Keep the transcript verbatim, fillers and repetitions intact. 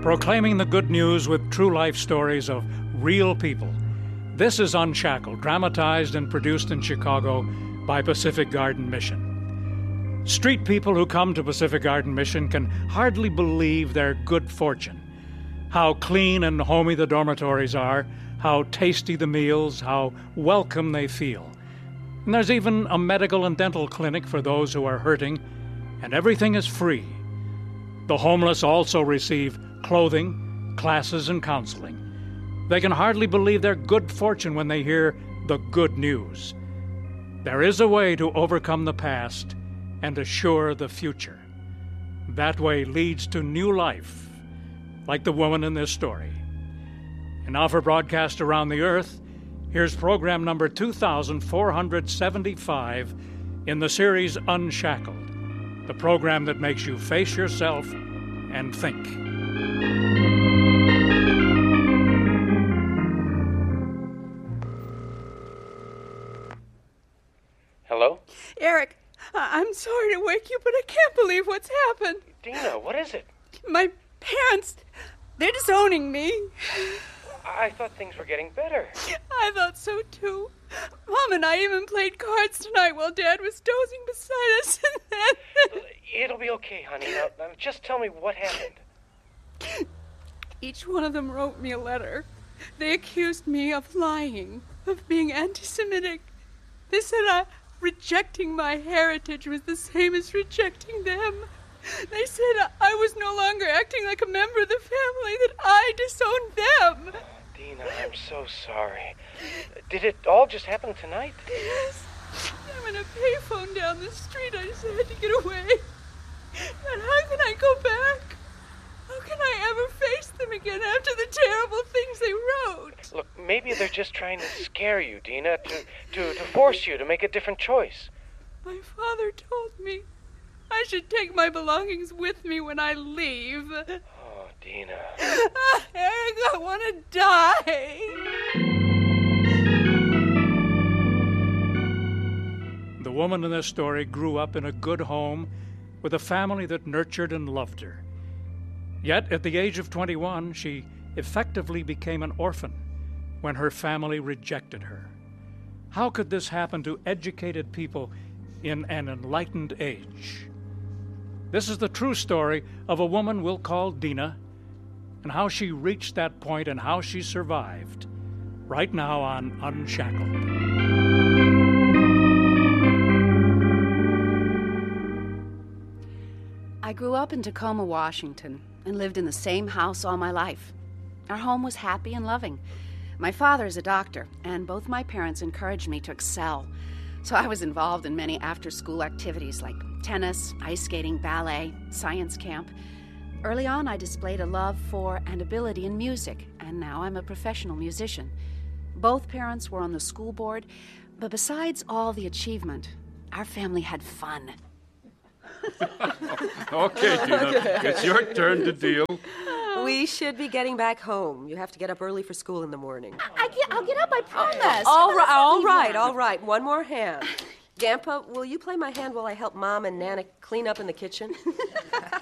proclaiming the good news with true life stories of real people. This is Unshackled, dramatized and produced in Chicago by Pacific Garden Mission. Street people who come to Pacific Garden Mission can hardly believe their good fortune. How clean and homey the dormitories are, how tasty the meals, how welcome they feel. And there's even a medical and dental clinic for those who are hurting, and everything is free. The homeless also receive clothing, classes, and counseling. They can hardly believe their good fortune when they hear the good news. There is a way to overcome the past and assure the future. That way leads to new life, like the woman in this story. And now for broadcast around the earth, here's program number two thousand four hundred seventy-five in the series Unshackled, the program that makes you face yourself and think. Hello? Eric, I- I'm sorry to wake you, but I can't believe what's happened. Dina, what is it? My parents, they're disowning me. I thought things were getting better. I thought so, too. Mom and I even played cards tonight while Dad was dozing beside us, and then... It'll be okay, honey. Now, now, just tell me what happened. Each one of them wrote me a letter. They accused me of lying, of being anti-Semitic. They said I, rejecting my heritage was the same as rejecting them. They said I was no longer acting like a member of the family, that I disowned them. Oh, Dina, I'm so sorry. Did it all just happen tonight? Yes. I'm in a payphone down the street. I just had to get away. And how can I go back? How can I ever face them again after the terrible things they wrote? Look, maybe they're just trying to scare you, Dina, to, to, to force you to make a different choice. My father told me I should take my belongings with me when I leave. Oh, Dina. Ah, Eric, I want to die. The woman in this story grew up in a good home with a family that nurtured and loved her. Yet, at the age of twenty-one, she effectively became an orphan when her family rejected her. How could this happen to educated people in an enlightened age? This is the true story of a woman we'll call Dina, and how she reached that point and how she survived, right now on Unshackled. I grew up in Tacoma, Washington, and lived in the same house all my life. Our home was happy and loving. My father is a doctor, and both my parents encouraged me to excel. So I was involved in many after-school activities like tennis, ice skating, ballet, science camp. Early on, I displayed a love for and ability in music, and now I'm a professional musician. Both parents were on the school board, but besides all the achievement, our family had fun. Okay, Dina, it's your turn to deal. We should be getting back home. You have to get up early for school in the morning. I get, I'll get up, I promise. All right, all right, all right. One more hand. Grandpa, will you play my hand while I help Mom and Nana clean up in the kitchen?